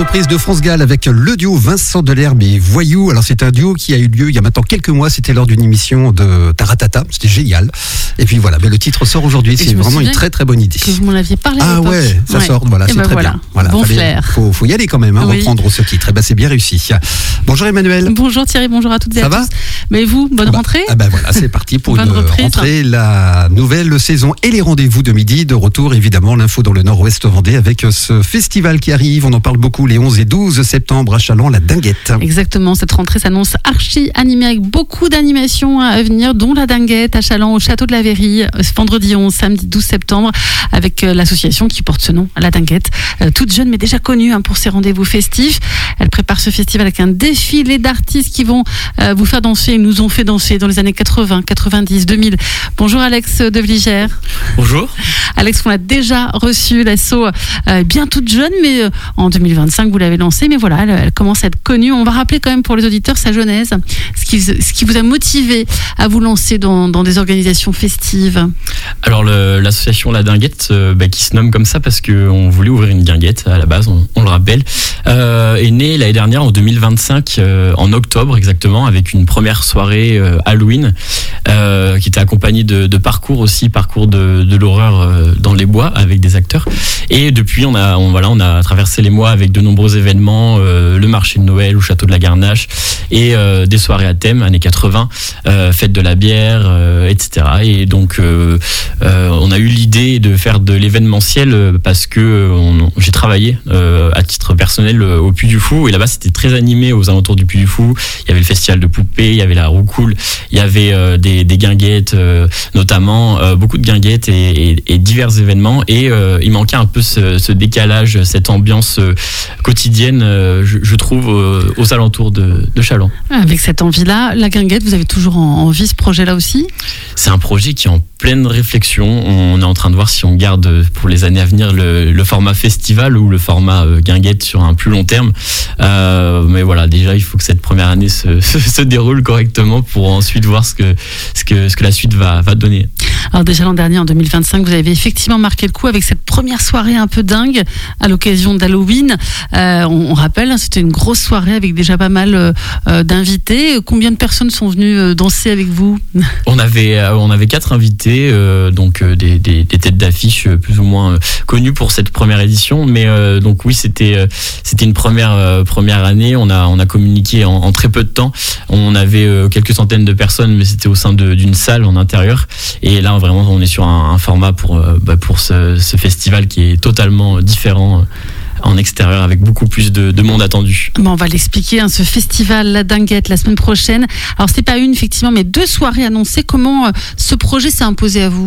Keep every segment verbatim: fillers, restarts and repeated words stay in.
reprise de France Gall avec le duo Vincent Delerme et Voyou. Alors c'est un duo qui a eu lieu il y a maintenant quelques mois, c'était lors d'une émission de Taratata, c'était génial. Et puis voilà, mais le titre sort aujourd'hui, c'est vraiment une très très bonne idée. Que vous m'en aviez parlé à Ah l'époque. ouais, ça ouais. sort, voilà, Et c'est ben très voilà. bien. Voilà, Bon fallait, flair. Faut, faut y aller quand même, hein, Oui. reprendre ce titre. Et ben c'est bien réussi. Bonjour Emmanuel. Bonjour Thierry, bonjour à toutes et Ça à va tous. Mais vous, bonne bah, rentrée. Ah ben voilà, c'est parti pour Bonne une reprise. rentrée, la nouvelle saison et les rendez-vous de midi. De retour évidemment, l'info dans le nord-ouest Vendée avec ce festival qui arrive. On en parle beaucoup les onze et douze septembre à Challans, la Dinguette. Exactement, cette rentrée s'annonce archi animée avec beaucoup d'animations à venir, dont la Dinguette à Challans au château de la Verrie, vendredi onze, samedi douze septembre, avec l'association qui porte ce nom, la Dinguette, toute jeune mais déjà connue hein, pour ses rendez-vous festifs. Elle prépare ce festival avec un défilé d'artistes qui vont euh, vous faire danser, ils nous ont fait danser dans les années quatre-vingts, quatre-vingt-dix, deux mille. Bonjour Alex de Vligère. Bonjour. Alex, on a déjà reçu l'asso euh, bien toute jeune, mais euh, en deux mille vingt-cinq vous l'avez lancée, mais voilà, elle, elle commence à être connue. On va rappeler quand même pour les auditeurs sa genèse, ce qui, ce qui vous a motivé à vous lancer dans, dans des organisations festives. Alors le, l'association La Dinguette, euh, bah, qui se nomme comme ça parce qu'on voulait ouvrir une guinguette à la base, on, on le rappelle, euh, est née l'année dernière en deux mille vingt-cinq, euh, en octobre exactement, avec une première soirée euh, Halloween euh, qui était accompagnée de, de parcours aussi, parcours de, de l'horreur euh, dans les bois avec des acteurs. Et depuis on a, on, voilà, on a traversé les mois avec de nombreux événements, euh, le marché de Noël au château de la Garnache et euh, des soirées à thème années quatre-vingts, euh, fête de la bière, euh, et cetera. Et donc euh, euh, on a eu l'idée de faire de l'événementiel parce que on, j'ai travaillé euh, à titre personnel au Puy du Fou et là-bas c'était très animé aux alentours du Puy du Fou. Il y avait le festival de poupées, il y avait la roucoule, il y avait euh, des, des guinguettes euh, notamment, euh, beaucoup de guinguettes et, et, et divers événements et euh, il manquait un peu ce, ce décalage, cette ambiance euh, quotidienne, euh, je, je trouve, euh, aux alentours de, de Challans. Avec cette envie-là, la guinguette, vous avez toujours en, envie ce projet-là aussi ? C'est un projet qui est en pleine réflexion. On est en train de voir si on garde pour les années à venir le, le format festival ou le format euh, guinguette sur un plus long terme. Euh, mais voilà, déjà, il faut que cette première année se, se, se déroule correctement pour ensuite voir ce que, ce que, ce que la suite va, va donner. Alors déjà l'an dernier, en deux mille vingt-cinq, vous avez effectivement marqué le coup avec cette première soirée un peu dingue à l'occasion d'Halloween. Euh, on, on rappelle, hein, c'était une grosse soirée avec déjà pas mal euh, d'invités. Combien de personnes sont venues euh, danser avec vous ? On avait, euh, on avait quatre invités, euh, donc euh, des, des, des têtes d'affiche euh, plus ou moins euh, connues pour cette première édition. Mais euh, donc oui, c'était, euh, c'était une première, euh, première année. On a, on a communiqué en, en très peu de temps. On avait euh, quelques centaines de personnes, mais c'était au sein de, d'une salle en intérieur. Et là, vraiment, on est sur un, un format pour, euh, bah, pour ce, ce festival qui est totalement différent. Euh, en extérieur avec beaucoup plus de, de monde attendu. Bon, on va l'expliquer, hein, ce festival La Dinguette la semaine prochaine. Alors c'est pas une effectivement, mais deux soirées annoncées. Comment euh, ce projet s'est imposé à vous ?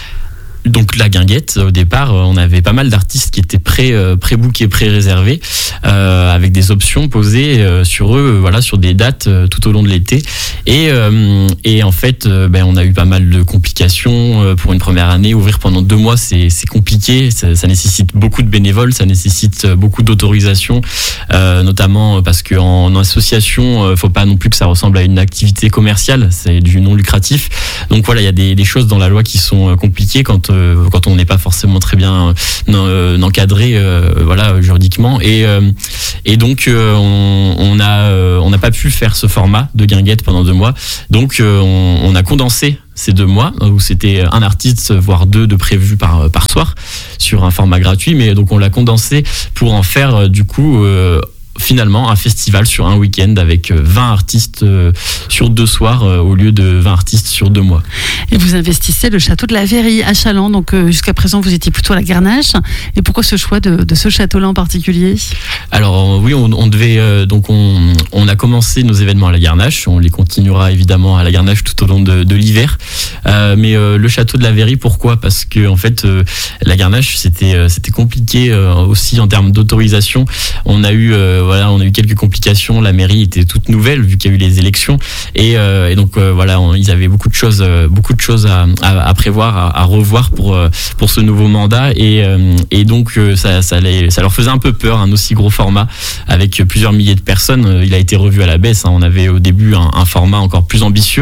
Donc la guinguette, au départ, on avait pas mal d'artistes qui étaient pré, euh, pré-bookés, pré-réservés, euh, avec des options posées euh, sur eux, euh, voilà, sur des dates euh, tout au long de l'été. Et, euh, et en fait, euh, ben, on a eu pas mal de complications euh, pour une première année. Ouvrir pendant deux mois, c'est, c'est compliqué. Ça, ça nécessite beaucoup de bénévoles, ça nécessite beaucoup d'autorisation, euh, notamment parce qu'en en association, euh, faut pas non plus que ça ressemble à une activité commerciale. C'est du non lucratif. Donc voilà, il y a des, des choses dans la loi qui sont compliquées quand quand on n'est pas forcément très bien euh, encadré euh, voilà, juridiquement. Et, euh, et donc, euh, on, on a, euh, on n'a pas pu faire ce format de guinguette pendant deux mois. Donc, euh, on, on a condensé ces deux mois, où c'était un artiste, voire deux de prévus par, par soir, sur un format gratuit. Mais donc, on l'a condensé pour en faire, du coup... Euh, finalement un festival sur un week-end avec vingt artistes sur deux soirs au lieu de vingt artistes sur deux mois. Et vous investissez le château de la Verrie à Challans, donc euh, jusqu'à présent vous étiez plutôt à la Garnache. Et pourquoi ce choix de, de ce château-là en particulier ? Alors oui, on, on devait euh, donc on, on a commencé nos événements à la Garnache, on les continuera évidemment à la Garnache tout au long de, de l'hiver. Euh, mais euh, le château de la Verrie, pourquoi ? Parce que en fait euh, la Garnache c'était euh, c'était compliqué euh, aussi en termes d'autorisation. On a eu euh, voilà, on a eu quelques complications. La mairie était toute nouvelle vu qu'il y a eu les élections et, euh, et donc euh, voilà, on, ils avaient beaucoup de choses, euh, beaucoup de choses à, à, à prévoir, à, à revoir pour euh, pour ce nouveau mandat et euh, et donc euh, ça ça, les, ça leur faisait un peu peur, un aussi gros format avec plusieurs milliers de personnes. Il a été revu à la baisse. Hein. On avait au début un, un format encore plus ambitieux,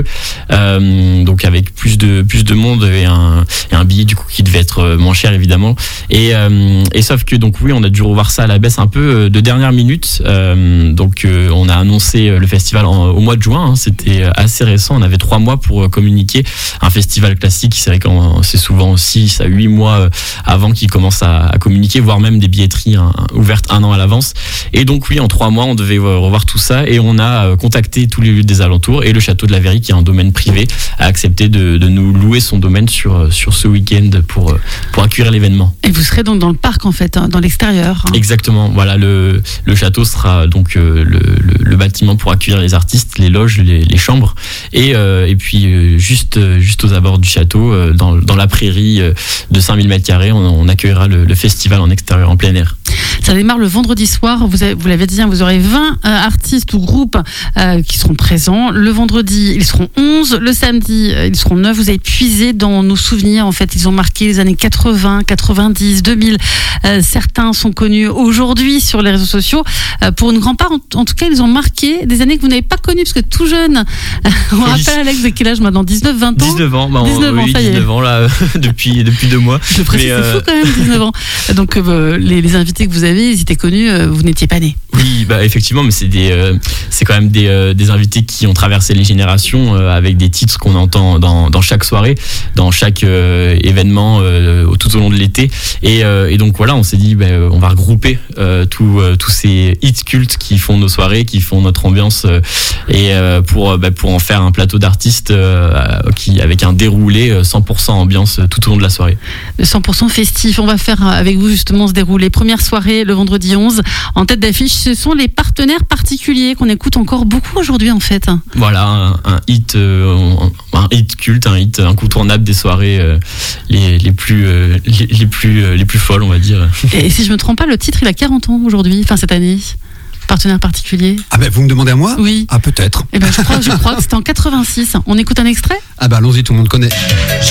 euh, donc avec plus de plus de monde et un, et un billet du coup qui devait être moins cher évidemment. Et, euh, et sauf que donc oui, on a dû revoir ça à la baisse un peu de dernière minute. Euh, donc euh, on a annoncé le festival en, au mois de juin. Hein. C'était assez récent. On avait trois mois pour communiquer. Un festival classique, c'est vrai que c'est souvent six à huit mois avant qu'il commence à, à communiquer, voire même des billetteries hein, ouvertes un an à l'avance. Et donc oui, en trois mois, on devait revoir tout ça et on a contacté tous les lieux des alentours et le château de la Verrie, qui est un domaine privé, a accepté de, de nous louer son domaine sur, sur ce week-end pour, pour accueillir l'événement. Et vous serez donc dans le parc en fait, dans l'extérieur. Hein. Exactement, voilà, le, le château sera donc euh, le, le, le bâtiment pour accueillir les artistes, les loges, les, les chambres et, euh, et puis euh, juste, juste aux abords du château, euh, dans, dans la prairie euh, de cinq mille mètres carrés, on, on accueillera le, le festival en extérieur, en plein air. Ça démarre le vendredi soir, vous, avez, vous l'avez dit, hein, vous aurez vingt euh, artistes ou groupes euh, qui seront présents. Le vendredi, ils seront onze. Le samedi, euh, ils seront neuf. Vous avez puisé dans nos souvenirs. En fait, ils ont marqué les années quatre-vingts, quatre-vingt-dix, deux mille. Euh, certains sont connus aujourd'hui sur les réseaux sociaux. Euh, pour une grande part, en, en tout cas, ils ont marqué des années que vous n'avez pas connues, parce que tout jeune, euh, on oui. rappelle Alex, de quel âge maintenant, dix-neuf, vingt ans dix-neuf ans, bah, dix-neuf oui, ans, ça y est. dix-neuf ans, là, depuis, depuis deux mois. Je précise, c'est euh... fou quand même, dix-neuf ans. Donc, euh, les, les invités que vous avez, ils étaient connus, euh, vous n'étiez pas nés. Oui, bah, effectivement, mais c'est, des, euh, c'est quand même des, euh, des invités qui ont traversé les générations euh, avec des titres qu'on entend dans, dans chaque soirée, dans chaque euh, événement euh, tout au long de l'été. Et, euh, et donc voilà, on s'est dit, bah, on va regrouper euh, tous euh, tous ces hits cultes qui font nos soirées, qui font notre ambiance, euh, et euh, pour, bah, pour en faire un plateau d'artistes euh, qui, avec un déroulé cent pour cent ambiance tout au long de la soirée. cent pour cent festif. On va faire avec vous justement ce déroulé. Première soirée, le vendredi onze. En tête d'affiche, ce sont les partenaires particuliers qu'on écoute encore beaucoup aujourd'hui en fait. Voilà, un, un hit, euh, un hit culte, un hit incontournable des soirées euh, les, les plus, euh, les, les plus, euh, les plus folles, on va dire. Et si je me trompe pas, le titre il a quarante ans aujourd'hui, enfin cette année. Partenaire particulier. Ah ben vous me demandez à moi ? Oui. Ah peut-être. Eh ben je crois, je crois que c'était en quatre-vingt-six. On écoute un extrait ? Ah ben allons-y, tout le monde connaît.